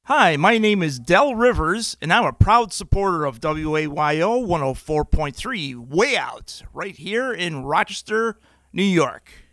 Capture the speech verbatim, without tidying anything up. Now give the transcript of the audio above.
Hi, my name is Del Rivers, and I'm a proud supporter of W A Y O one oh four point three Way Out, right here in Rochester, New York.